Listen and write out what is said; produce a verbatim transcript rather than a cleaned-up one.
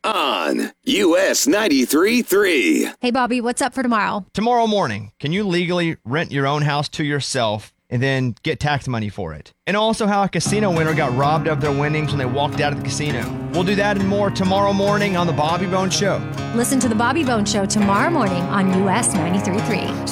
on U S ninety-three point three. Hey, Bobby, what's up for tomorrow? Tomorrow morning, can you legally rent your own house to yourself and then get tax money for it? And also how a casino winner got robbed of their winnings when they walked out of the casino. We'll do that and more tomorrow morning on The Bobby Bones Show. Listen to The Bobby Bones Show tomorrow morning on U S ninety-three point three.